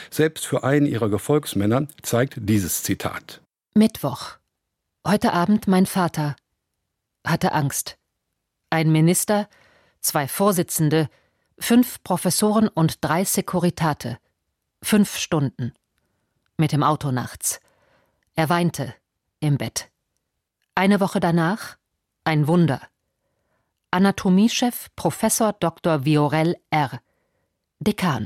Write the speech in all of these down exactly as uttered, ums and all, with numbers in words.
Selbst für einen ihrer Gefolgsmänner zeigt dieses Zitat. Mittwoch. Heute Abend mein Vater. Hatte Angst. Ein Minister, zwei Vorsitzende, fünf Professoren und drei Sekuritate. Fünf Stunden. Mit dem Auto nachts. Er weinte im Bett. Eine Woche danach ein Wunder. Anatomiechef Professor Doktor Viorel R., Dekan.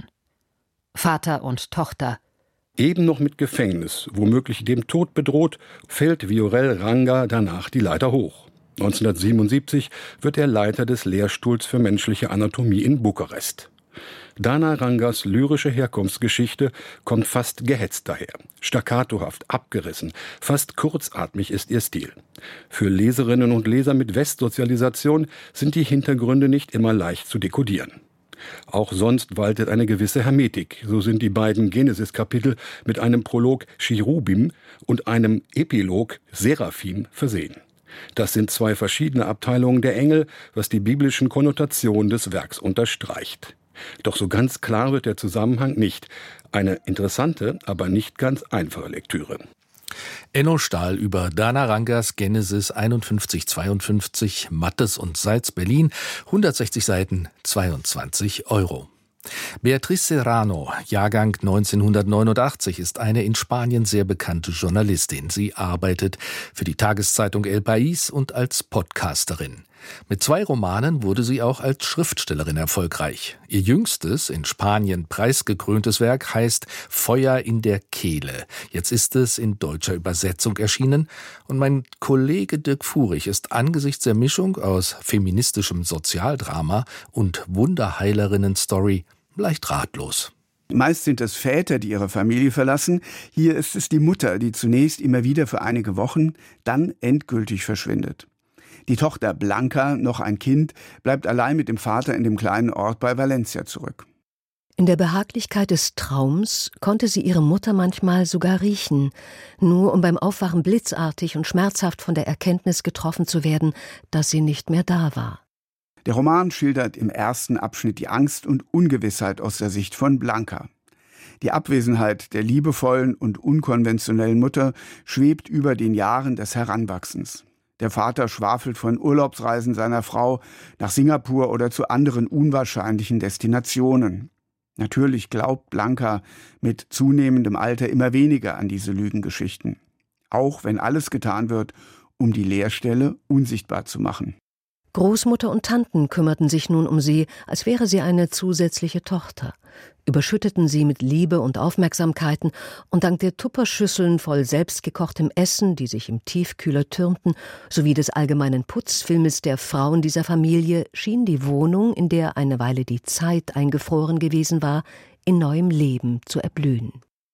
Vater und Tochter. Eben noch mit Gefängnis, womöglich dem Tod bedroht, fällt Viorel Ranga danach die Leiter hoch. neunzehnhundertsiebenundsiebzig wird er Leiter des Lehrstuhls für menschliche Anatomie in Bukarest. Dana Rangas lyrische Herkunftsgeschichte kommt fast gehetzt daher. Staccatohaft, abgerissen, fast kurzatmig ist ihr Stil. Für Leserinnen und Leser mit Westsozialisation sind die Hintergründe nicht immer leicht zu dekodieren. Auch sonst waltet eine gewisse Hermetik. So sind die beiden Genesis-Kapitel mit einem Prolog Cherubim und einem Epilog Seraphim versehen. Das sind zwei verschiedene Abteilungen der Engel, was die biblischen Konnotationen des Werks unterstreicht. Doch so ganz klar wird der Zusammenhang nicht. Eine interessante, aber nicht ganz einfache Lektüre. Enno Stahl über Dana Rangas Genesis einundfünfzig zweiundfünfzig, Mattes und Salz, Berlin, hundertsechzig Seiten, zweiundzwanzig Euro. Beatriz Serrano, Jahrgang neunzehnhundertneunundachtzig, ist eine in Spanien sehr bekannte Journalistin. Sie arbeitet für die Tageszeitung El País und als Podcasterin. Mit zwei Romanen wurde sie auch als Schriftstellerin erfolgreich. Ihr jüngstes, in Spanien preisgekröntes Werk heißt Feuer in der Kehle. Jetzt ist es in deutscher Übersetzung erschienen und mein Kollege Dirk Furich ist angesichts der Mischung aus feministischem Sozialdrama und Wunderheilerinnen-Story leicht ratlos. Meist sind es Väter, die ihre Familie verlassen. Hier ist es die Mutter, die zunächst immer wieder für einige Wochen, dann endgültig verschwindet. Die Tochter Blanca, noch ein Kind, bleibt allein mit dem Vater in dem kleinen Ort bei Valencia zurück. In der Behaglichkeit des Traums konnte sie ihre Mutter manchmal sogar riechen, nur um beim Aufwachen blitzartig und schmerzhaft von der Erkenntnis getroffen zu werden, dass sie nicht mehr da war. Der Roman schildert im ersten Abschnitt die Angst und Ungewissheit aus der Sicht von Blanca. Die Abwesenheit der liebevollen und unkonventionellen Mutter schwebt über den Jahren des Heranwachsens. Der Vater schwafelt von Urlaubsreisen seiner Frau nach Singapur oder zu anderen unwahrscheinlichen Destinationen. Natürlich glaubt Blanca mit zunehmendem Alter immer weniger an diese Lügengeschichten. Auch wenn alles getan wird, um die Leerstelle unsichtbar zu machen. Großmutter und Tanten kümmerten sich nun um sie, als wäre sie eine zusätzliche Tochter, überschütteten sie mit Liebe und Aufmerksamkeiten, und dank der Tupperschüsseln voll selbstgekochtem Essen, die sich im Tiefkühler türmten, sowie des allgemeinen Putzfilmes der Frauen dieser Familie, schien die Wohnung, in der eine Weile die Zeit eingefroren gewesen war, in neuem Leben zu erblühen.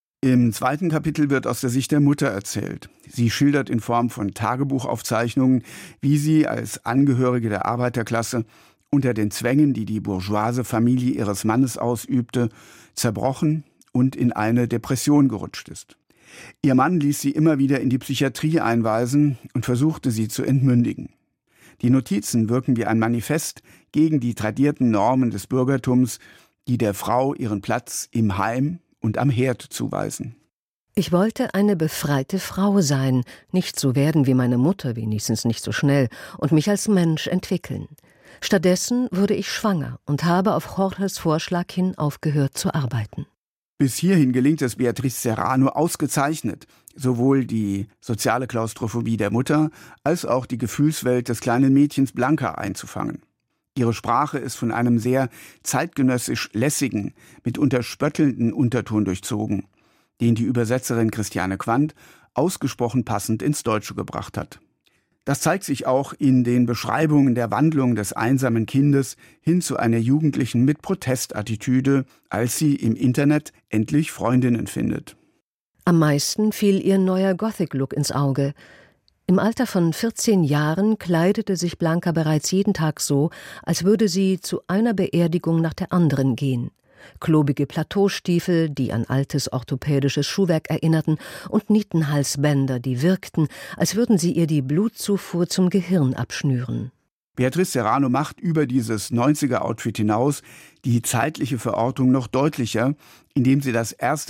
Im zweiten Kapitel wird aus der Sicht der Mutter erzählt. Sie schildert in Form von Tagebuchaufzeichnungen, wie sie als Angehörige der Arbeiterklasse unter den Zwängen, die die bourgeoise Familie ihres Mannes ausübte, zerbrochen und in eine Depression gerutscht ist. Ihr Mann ließ sie immer wieder in die Psychiatrie einweisen und versuchte, sie zu entmündigen. Die Notizen wirken wie ein Manifest gegen die tradierten Normen des Bürgertums, die der Frau ihren Platz im Heim und am Herd zuweisen. Ich wollte eine befreite Frau sein, nicht so werden wie meine Mutter, wenigstens nicht so schnell, und mich als Mensch entwickeln. Stattdessen wurde ich schwanger und habe auf Jorges Vorschlag hin aufgehört zu arbeiten. Bis hierhin gelingt es Beatriz Serrano ausgezeichnet, sowohl die soziale Klaustrophobie der Mutter als auch die Gefühlswelt des kleinen Mädchens Blanca einzufangen. Ihre Sprache ist von einem sehr zeitgenössisch lässigen, mitunter spöttelnden Unterton durchzogen, den die Übersetzerin Christiane Quandt ausgesprochen passend ins Deutsche gebracht hat. Das zeigt sich auch in den Beschreibungen der Wandlung des einsamen Kindes hin zu einer Jugendlichen mit Protestattitüde, als sie im Internet endlich Freundinnen findet. Am meisten fiel ihr neuer Gothic-Look ins Auge. Im Alter von vierzehn Jahren kleidete sich Blanca bereits jeden Tag so, als würde sie zu einer Beerdigung nach der anderen gehen. Klobige Plateaustiefel, die an altes orthopädisches Schuhwerk erinnerten, und Nietenhalsbänder, die wirkten, als würden sie ihr die Blutzufuhr zum Gehirn abschnüren. Beatriz Serrano macht über dieses neunziger-Outfit hinaus die zeitliche Verortung noch deutlicher, indem sie das erste